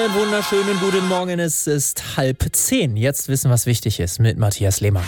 Einen wunderschönen guten Morgen, es ist 9:30. Jetzt wissen, was wichtig ist mit Matthias Lehmann.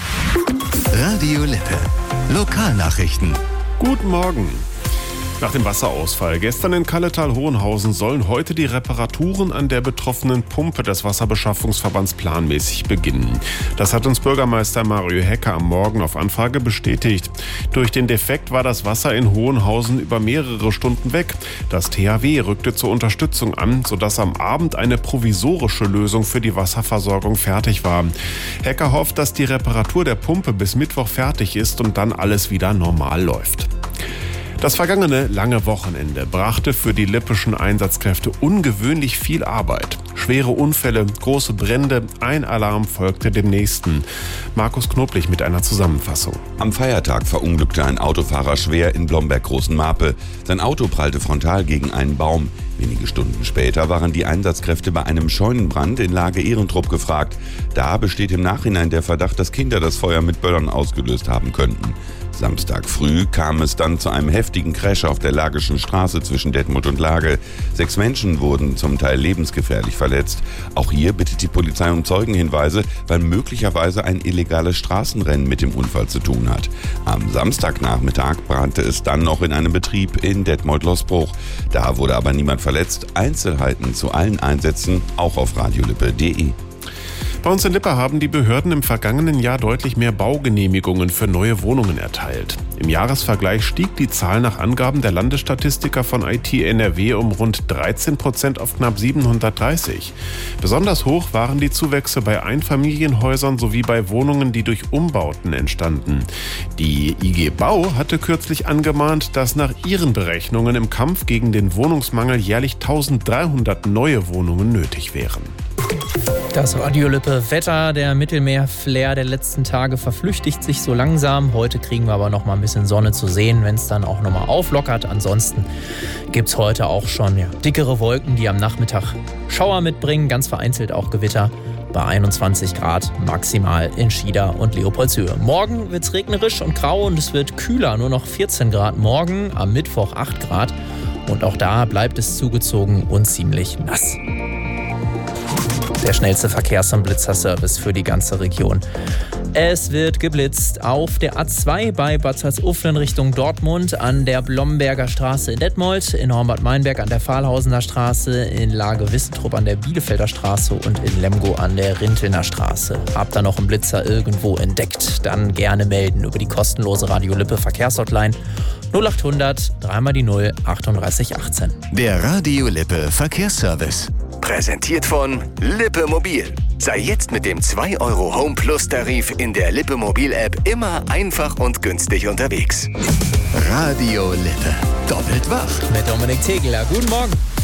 Radio Lippe. Lokalnachrichten. Guten Morgen. Nach dem Wasserausfall gestern in Kalletal-Hohenhausen sollen heute die Reparaturen an der betroffenen Pumpe des Wasserbeschaffungsverbands planmäßig beginnen. Das hat uns Bürgermeister Mario Hecker am Morgen auf Anfrage bestätigt. Durch den Defekt war das Wasser in Hohenhausen über mehrere Stunden weg. Das THW rückte zur Unterstützung an, sodass am Abend eine provisorische Lösung für die Wasserversorgung fertig war. Hecker hofft, dass die Reparatur der Pumpe bis Mittwoch fertig ist und dann alles wieder normal läuft. Das vergangene lange Wochenende brachte für die lippischen Einsatzkräfte ungewöhnlich viel Arbeit. Schwere Unfälle, große Brände, ein Alarm folgte dem nächsten. Markus Knoblich mit einer Zusammenfassung. Am Feiertag verunglückte ein Autofahrer schwer in Blomberg-Großenmarpe. Sein Auto prallte frontal gegen einen Baum. Wenige Stunden später waren die Einsatzkräfte bei einem Scheunenbrand in Lage Ehrentrupp gefragt. Da besteht im Nachhinein der Verdacht, dass Kinder das Feuer mit Böllern ausgelöst haben könnten. Samstag früh kam es dann zu einem heftigen Crash auf der Lageschen Straße zwischen Detmold und Lage. 6 Menschen wurden zum Teil lebensgefährlich verletzt. Auch hier bittet die Polizei um Zeugenhinweise, weil möglicherweise ein illegales Straßenrennen mit dem Unfall zu tun hat. Am Samstagnachmittag brannte es dann noch in einem Betrieb in Detmold-Losbruch. Da wurde aber niemand verletzt. Einzelheiten zu allen Einsätzen auch auf radiolippe.de. Bei uns in Lippe haben die Behörden im vergangenen Jahr deutlich mehr Baugenehmigungen für neue Wohnungen erteilt. Im Jahresvergleich stieg die Zahl nach Angaben der Landesstatistiker von IT NRW um rund 13% auf knapp 730. Besonders hoch waren die Zuwächse bei Einfamilienhäusern sowie bei Wohnungen, die durch Umbauten entstanden. Die IG Bau hatte kürzlich angemahnt, dass nach ihren Berechnungen im Kampf gegen den Wohnungsmangel jährlich 1300 neue Wohnungen nötig wären. Das Radio Lippe Wetter, der Mittelmeerflair der letzten Tage verflüchtigt sich so langsam. Heute kriegen wir aber noch mal ein bisschen Sonne zu sehen, wenn es dann auch noch mal auflockert. Ansonsten gibt es heute auch schon dickere Wolken, die am Nachmittag Schauer mitbringen, ganz vereinzelt auch Gewitter. Bei 21 Grad maximal in Schieder und Leopoldshöhe. Morgen wird es regnerisch und grau und es wird kühler, nur noch 14 Grad morgen, am Mittwoch 8 Grad. Und auch da bleibt es zugezogen und ziemlich nass. Der schnellste Verkehrs- und Blitzerservice für die ganze Region. Es wird geblitzt auf der A2 bei Bad Salzuflen Richtung Dortmund, an der Blomberger Straße in Detmold, in Hornbad-Meinberg an der Pfahlhausener Straße, in Lage-Wissentrup an der Bielefelder Straße und in Lemgo an der Rintelner Straße. Habt ihr noch einen Blitzer irgendwo entdeckt? Dann gerne melden über die kostenlose Radio Lippe Verkehrshotline 0800 3x0 38 18. Der Radio Lippe Verkehrsservice. Präsentiert von Lippe Mobil. Sei jetzt mit dem 2 € Home Plus Tarif in der Lippe Mobil App immer einfach und günstig unterwegs. Radio Lippe. Doppelt wach. Mit Dominik Tegeler. Guten Morgen.